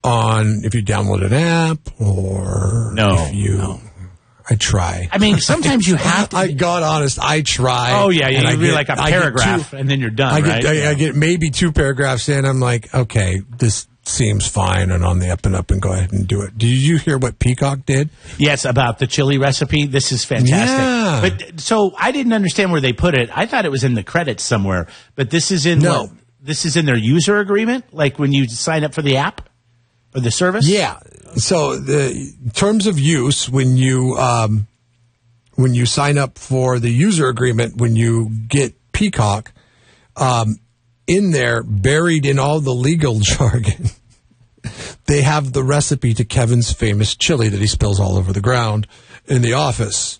if you download an app or No. I try. I mean, sometimes you have to. God honest, I try. Oh, yeah. You read like a paragraph, and then you're done, right? I get maybe 2 paragraphs in. I'm like, okay, this seems fine, and on the up and go ahead and do it. Did you hear what Peacock did? Yes, about the chili recipe. This is fantastic. Yeah. But so I didn't understand where they put it. I thought it was in the credits somewhere, but this is in this is in their user agreement, like when you sign up for the app or the service. Yeah. So the terms of use when you sign up for the user agreement, when you get Peacock, in there, buried in all the legal jargon, they have the recipe to Kevin's famous chili that he spills all over the ground in the office.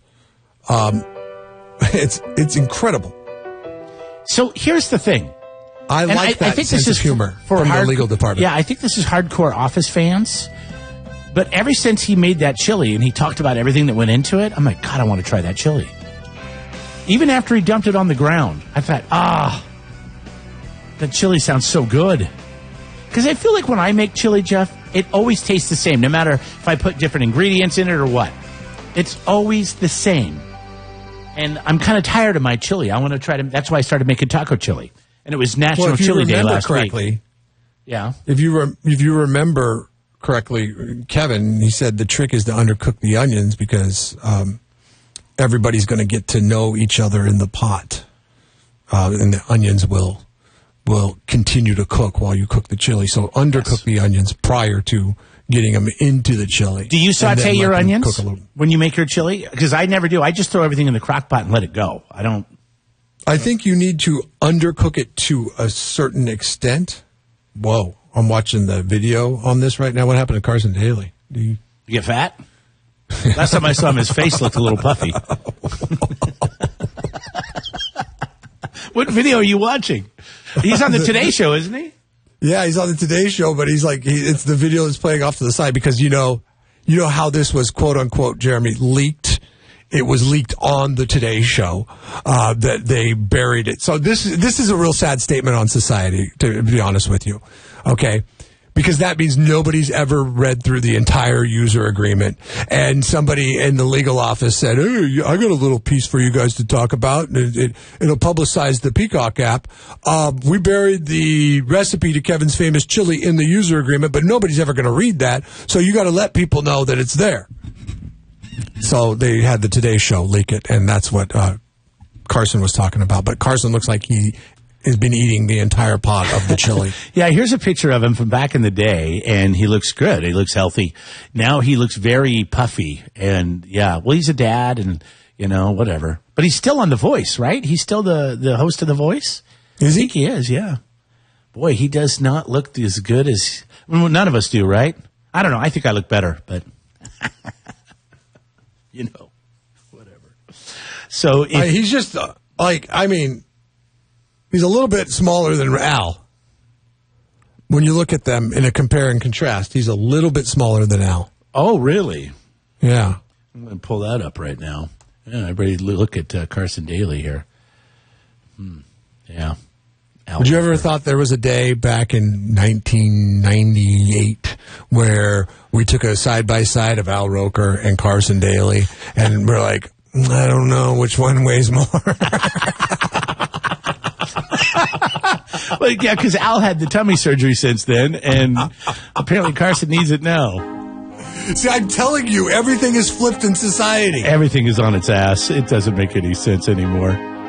It's incredible. So here's the thing. I like that sense of humor from the legal department. Yeah, I think this is hardcore Office fans. But ever since he made that chili and he talked about everything that went into it, I'm like, God, I want to try that chili. Even after he dumped it on the ground, I thought, that chili sounds so good. Because I feel like when I make chili, Jeff, it always tastes the same, no matter if I put different ingredients in it or what. It's always the same. And I'm kind of tired of my chili. I want to try to. That's why I started making taco chili. And it was National Chili Day last week. Yeah. If you remember correctly, Kevin, he said the trick is to undercook the onions because everybody's going to get to know each other in the pot. And the onions will continue to cook while you cook the chili. So undercook the onions prior to getting them into the chili. Do you saute your onions when you make your chili? Because I never do. I just throw everything in the crock pot and let it go. I don't. I think you need to undercook it to a certain extent. Whoa. I'm watching the video on this right now. What happened to Carson Daly? You get fat? Last time I saw him, his face looked a little puffy. What video are you watching? He's on the Today Show, isn't he? Yeah, he's on the Today Show, but he's like, it's the video that's playing off to the side because you know how this was, quote unquote, Jeremy, leaked. It was leaked on the Today Show that they buried it. So this is a real sad statement on society, to be honest with you. Okay. Because that means nobody's ever read through the entire user agreement. And somebody in the legal office said, hey, I got a little piece for you guys to talk about. It'll publicize the Peacock app. We buried the recipe to Kevin's famous chili in the user agreement, but nobody's ever going to read that. So you got to let people know that it's there. So they had the Today Show leak it, and that's what Carson was talking about. But Carson looks like he has been eating the entire pot of the chili. Yeah, here's a picture of him from back in the day, and he looks good. He looks healthy. Now he looks very puffy, and yeah, well, he's a dad, and whatever. But he's still on The Voice, right? He's still the host of The Voice. Is he? I think he is. Yeah. Boy, he does not look as good as none of us do, right? I don't know. I think I look better, but whatever. So he's just he's a little bit smaller than Al. When you look at them in a compare and contrast, he's a little bit smaller than Al. Oh, really? Yeah. I'm going to pull that up right now. Yeah, everybody look at Carson Daly here. Yeah. Would you ever thought there was a day back in 1998 where we took a side-by-side of Al Roker and Carson Daly, and we're like, I don't know which one weighs more. Well, yeah, because Al had the tummy surgery since then, and apparently Carson needs it now. See, I'm telling you, everything is flipped in society. Everything is on its ass. It doesn't make any sense anymore.